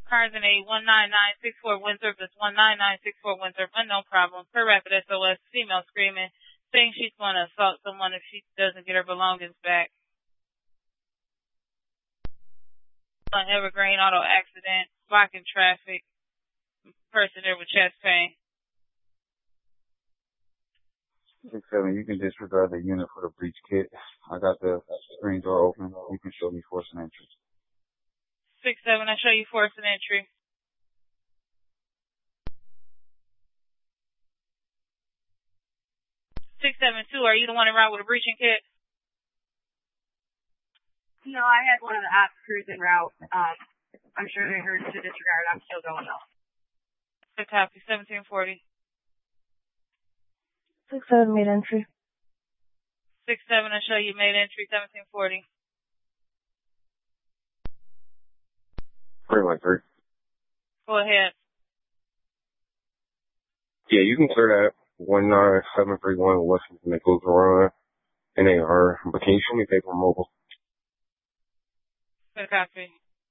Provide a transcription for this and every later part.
Cars in a 19964 Windsor, this 19964 Windsor, unknown problem. Per rapid SOS, female screaming, saying she's going to assault someone if she doesn't get her belongings back. On Evergreen, auto accident, blocking traffic, person there with chest pain. 6-7, you can disregard the unit for the breach kit. I got the screen door open. You can show me force and entry. 6-7, I show you force and entry. 672, are you the one en route with a breaching kit? No, I had one of the ops crews en route. I'm sure they heard to disregard. I'm still going though. Good copy, 1740. 6-7 made entry. 6-7, I show you made entry, 1740. 313. Go ahead. Yeah, you can clear that 19731 Washington Nichols Run NAR. But can you show me paper mobile? Good copy.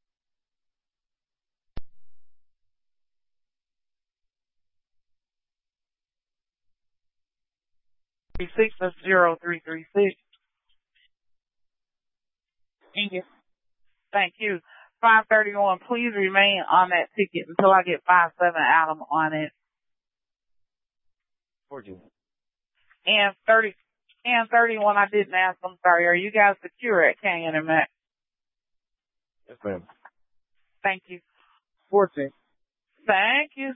That's 0336. Thank you. Thank you. 531, please remain on that ticket until I get 5-7 Adam on it. 14. And 31, I didn't ask, I'm sorry. Are you guys secure at Canyon and Mac? Yes, ma'am. Thank you. 14. Thank you.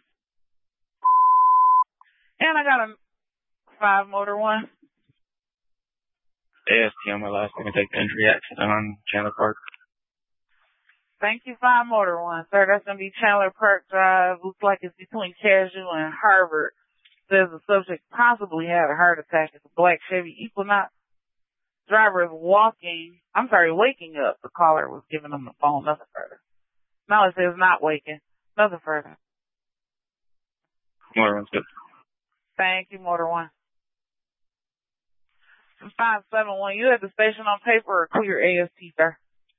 And I got a 5 motor one. AST on my last name. Take the entry accident on Chandler Park. Thank you, 5 motor one, sir. That's going to be Chandler Park Drive. Looks like it's between Casual and Harvard. Says the subject possibly had a heart attack. It's a black Chevy Equinox. Driver is waking up. The caller was giving him the phone. Nothing further. No, it says not waking. Nothing further. Motor one's good. Thank you, motor one. 571, you at the station on paper or clear AST, sir?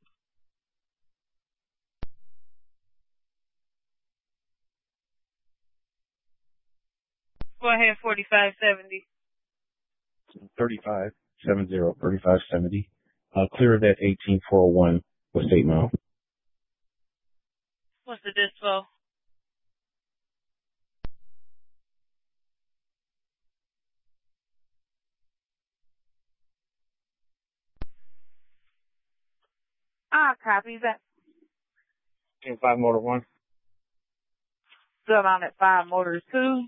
Go ahead, 4570. 3570. Clear that 18401 with State Mile. What's the dispo? Copy that. 5 motor 1. Still on at 5 motor 2.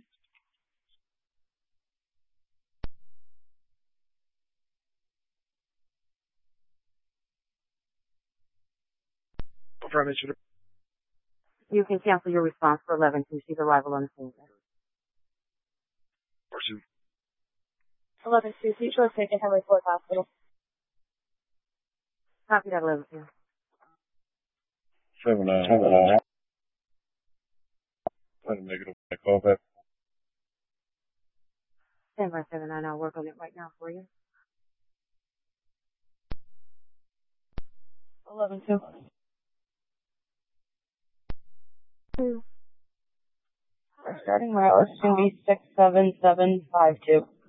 You can cancel your response for 11 to receive arrival on the scene. 11 to Detroit taken Henry Ford Hospital. Copy that 11 to. 7 negative. I call back. 10-7, I'll work on it right now for you. 11 to. 2. Starting route is going to be 67752.